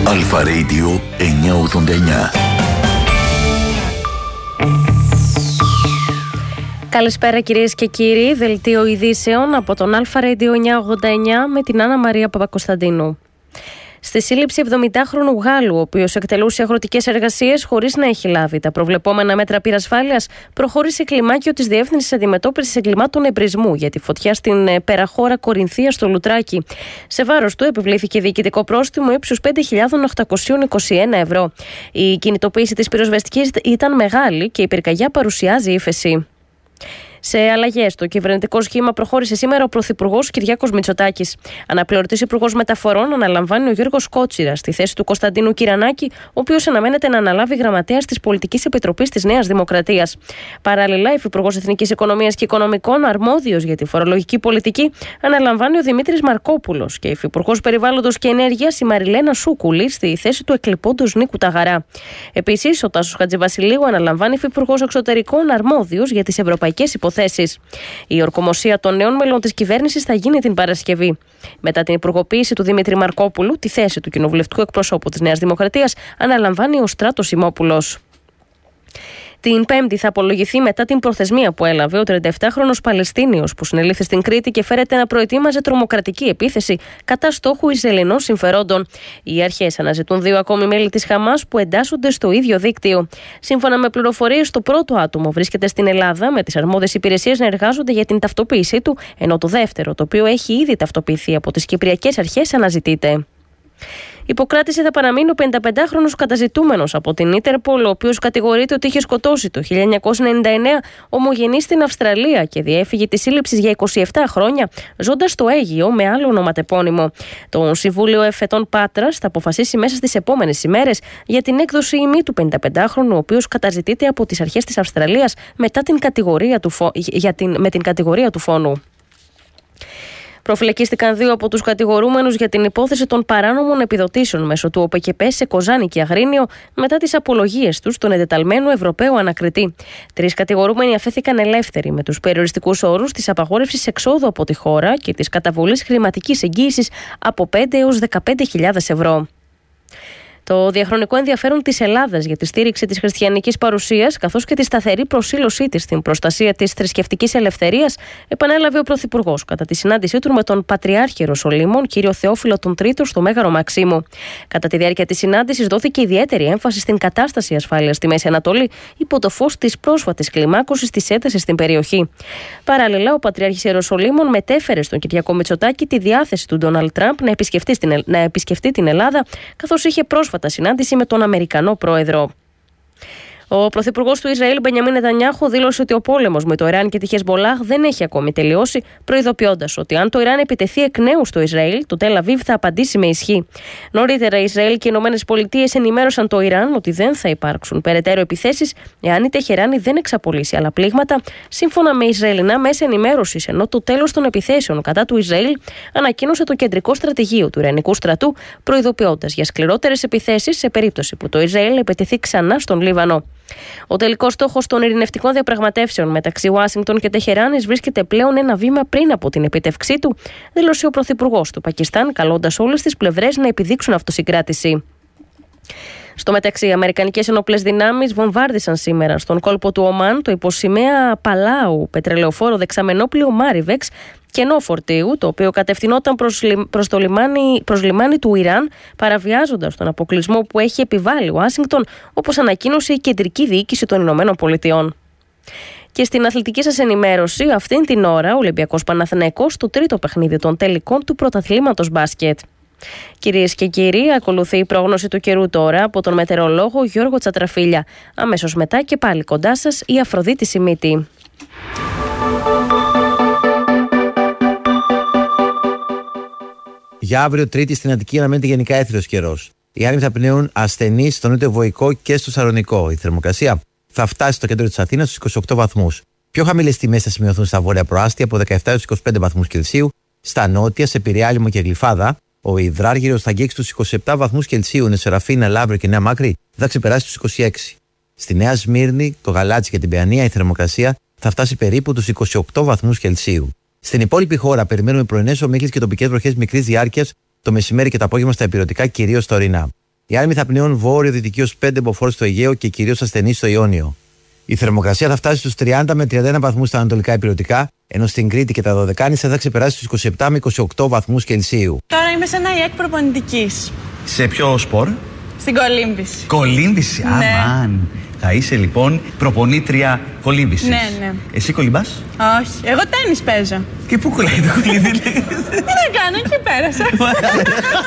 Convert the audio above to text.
Αλφα Radio 989. Καλησπέρα κυρίες και κύριοι, δελτίο ειδήσεων από τον Αλφα Radio 989 με την Άννα Μαρία Παπακοσταντίνου. Στη σύλληψη 70χρονου Γάλλου, ο οποίος εκτελούσε αγροτικές εργασίες χωρίς να έχει λάβει τα προβλεπόμενα μέτρα πυρασφάλειας, προχώρησε κλιμάκιο της Διεύθυνσης Αντιμετώπισης Εγκλημάτων Εμπρισμού για τη φωτιά στην περαχώρα Κορινθία στο Λουτράκι. Σε βάρος του επιβλήθηκε διοικητικό πρόστιμο ύψους 5.821 ευρώ. Η κινητοποίηση της πυροσβεστικής ήταν μεγάλη και η πυρκαγιά παρουσιάζει ύφεση. Σε αλλαγές, το κυβερνητικό σχήμα προχώρησε σήμερα ο Πρωθυπουργός Κυριάκος Μητσοτάκης. Αναπληρωτής Υπουργός Μεταφορών αναλαμβάνει ο Γιώργος Κότσιρας στη θέση του Κωνσταντίνου Κυρανάκη, ο οποίος αναμένεται να αναλάβει γραμματέας της Πολιτικής Επιτροπής της Νέας Δημοκρατίας. Παράλληλα, Υφυπουργός Εθνικής Οικονομίας και Οικονομικών, αρμόδιος για τη φορολογική πολιτική, αναλαμβάνει ο Δημήτρης Μαρκόπουλος και Υφυπουργός Περιβάλλοντος και Ενέργειας η Μαριλένα Σούκουλη στη θέση του εκλειπώντος Νίκου Ταγαρά. Επίσης, ο Τάσος Χατζηβασιλείου αναλαμβάνει Υφυπουργός Εξωτερικών, αρμόδιος για τις ευρωπαϊκές υποθέσεις. Η ορκομοσία των νέων μελών της κυβέρνησης θα γίνει την Παρασκευή. Μετά την υπουργοποίηση του Δημήτρη Μαρκόπουλου, τη θέση του κοινοβουλευτικού εκπροσώπου της Νέας Δημοκρατίας αναλαμβάνει ο Στράτος Σιμόπουλος. Την Πέμπτη θα απολογηθεί μετά την προθεσμία που έλαβε ο 37χρονος Παλαιστίνιος που συνελήφθη στην Κρήτη και φέρεται να προετοίμαζε τρομοκρατική επίθεση κατά στόχου Ισραηλινών συμφερόντων. Οι αρχές αναζητούν 2 ακόμη μέλη της Χαμάς που εντάσσονται στο ίδιο δίκτυο. Σύμφωνα με πληροφορίες, το πρώτο άτομο βρίσκεται στην Ελλάδα με τις αρμόδιες υπηρεσίες να εργάζονται για την ταυτοποίησή του, ενώ το δεύτερο, το οποίο έχει ήδη ταυτοποιηθεί από τις κυπριακές αρχές, αναζητείται. Υποκράτηση θα παραμείνει ο 55χρονος καταζητούμενος από την Ίντερπολ, ο οποίος κατηγορείται ότι είχε σκοτώσει το 1999 ομογενή στην Αυστραλία και διέφυγε τη σύλληψη για 27 χρόνια, ζώντας στο Αίγυο με άλλο ονοματεπώνυμο. Το Συμβούλιο Εφετών Πάτρας θα αποφασίσει μέσα στις επόμενες ημέρες για την έκδοση ημί του 55χρονου, ο οποίος καταζητείται από τις αρχές της Αυστραλίας με την κατηγορία του φόνου. Προφυλακίστηκαν 2 από τους κατηγορούμενους για την υπόθεση των παράνομων επιδοτήσεων μέσω του ΟΠΕΚΕΠΕ σε Κοζάνη και Αγρίνιο μετά τις απολογίες τους στον εντεταλμένο Ευρωπαίο ανακριτή. 3 κατηγορούμενοι αφέθηκαν ελεύθεροι με τους περιοριστικούς όρους της απαγόρευσης εξόδου από τη χώρα και της καταβολής χρηματικής εγγύησης από 5 έως 15.000 ευρώ. Το διαχρονικό ενδιαφέρον της Ελλάδας για τη στήριξη της χριστιανικής παρουσίας, καθώς και τη σταθερή προσήλωσή της στην προστασία της θρησκευτικής ελευθερίας, επανέλαβε ο Πρωθυπουργός κατά τη συνάντησή του με τον Πατριάρχη Ιεροσολύμων, κύριο Θεόφιλο τον Τρίτο, στο Μέγαρο Μαξίμου. Κατά τη διάρκεια της συνάντησης δόθηκε ιδιαίτερη έμφαση στην κατάσταση ασφάλειας στη Μέση Ανατολή, υπό το φως της πρόσφατης κλιμάκωσης της έντασης στην περιοχή. Παράλληλα, ο Πατριάρχης Ιεροσολύμων μετέφερε στον Κυριάκο Μητσοτάκη τη διάθεση του Ντόναλντ Τραμπ να επισκεφτεί την Ελλάδα, καθώς είχε πρόσφατα συνάντηση με τον Αμερικανό πρόεδρο. Ο πρωθυπουργός του Ισραήλ, Μπενιαμίν Νετανιάχου, δήλωσε ότι ο πόλεμος με το Ιράν και τη Χεσμολάχ δεν έχει ακόμη τελειώσει, προειδοποιώντας ότι αν το Ιράν επιτεθεί εκ νέου στο Ισραήλ, το Τελ Αβίβ θα απαντήσει με ισχύ. Νωρίτερα, Ισραήλ και οι ΗΠΑ ενημέρωσαν το Ιράν ότι δεν θα υπάρξουν περαιτέρω επιθέσεις εάν η Τεχεράνη δεν εξαπολύσει άλλα πλήγματα, σύμφωνα με Ισραηλινά μέσα ενημέρωσης, ενώ το τέλος των επιθέσεων κατά του Ισραήλ ανακοίνωσε το κεντρικό στρατηγείο του Ιρανικού στρατού, προειδοποιώντας για σκληρότερες επιθέσεις σε περίπτωση που το Ισραήλ επιτεθεί ξανά στον Λίβανο. Ο τελικός στόχος των ειρηνευτικών διαπραγματεύσεων μεταξύ Ουάσιγκτον και Τεχεράνης βρίσκεται πλέον ένα βήμα πριν από την επίτευξή του, δήλωσε ο πρωθυπουργός του Πακιστάν, καλώντας όλες τις πλευρές να επιδείξουν αυτοσυγκράτηση. Στο μεταξύ, οι αμερικανικές ενόπλες δυνάμεις βομβάρδισαν σήμερα στον κόλπο του Ομάν το υποσημαία Παλάου πετρελαιοφόρο δεξαμενόπλιο Μάριβεξ, κενό φορτίου, το οποίο κατευθυνόταν προς λιμάνι του Ιράν, παραβιάζοντας τον αποκλεισμό που έχει επιβάλει ο Ουάσιγκτον, όπως ανακοίνωσε η κεντρική διοίκηση των Ηνωμένων Πολιτειών. Και στην αθλητική σας ενημέρωση, αυτήν την ώρα, ο Ολυμπιακός Παναθηναϊκός στο τρίτο παιχνίδι των τελικών του πρωταθλήματος μπάσκετ. Κυρίες και κύριοι, ακολουθεί η πρόγνωση του καιρού τώρα από τον μετεωρολόγο Γιώργο Τσατραφίλια. Αμέσως μετά και πάλι κοντά σας η Αφροδίτη Σιμίτη. Για αύριο Τρίτη στην Αττική αναμένεται γενικά έθριος καιρός. Οι άνεμοι θα πνέουν ασθενείς στο νότιο Βοϊκό και στο Σαλονικό. Η θερμοκρασία θα φτάσει στο κέντρο της Αθήνας στους 28 βαθμούς. Πιο χαμηλές τιμές θα σημειωθούν στα βόρεια προάστια από 17 έως 25 βαθμούς Κελσίου, στα νότια, σε Πειραιά, Λίμνο και Γλυφάδα. Ο Ιδράργυρος θα αγγίξει τους 27 βαθμούς Κελσίου, ενώ Σεραφίνα, Λαύριο και Νέα Μάκρη θα ξεπεράσει τους 26. Στη Νέα Σμύρνη, το Γαλάτσι και την Παιανία η θερμοκρασία θα φτάσει περίπου τους 28 βαθμούς Κελσίου. Στην υπόλοιπη χώρα περιμένουμε πρωινές ομίχλες και τοπικές βροχές μικρής διάρκειας το μεσημέρι και το απόγευμα στα ηπειρωτικά, κυρίως στα ορεινά. Οι άνεμοι θα πνέουν βόρειο-δυτική ως 5 μποφόρ στο Αιγαίο και κυρίως ασθενείς στο Ιόνιο. Η θερμοκρασία θα φτάσει στους 30 με 31 βαθμούς στα ανατολικά ηπειρωτικά, ενώ στην Κρήτη και τα Δωδεκάνησα θα ξεπεράσει στους 27 με 28 βαθμούς Κελσίου. Τώρα είμαι σε ένα ΙΕΚ προπονητικής. Σε ποιο σπορ? Στην κολύμβηση. Κολύμβηση, Ναι. αμάν. Θα είσαι λοιπόν προπονήτρια κολύμβησης. Ναι. Εσύ κολυμπάς? Όχι, εγώ τένις παίζω. Και πού κολλάει το κολύμβη? Τι να κάνω, εκεί πέρασα.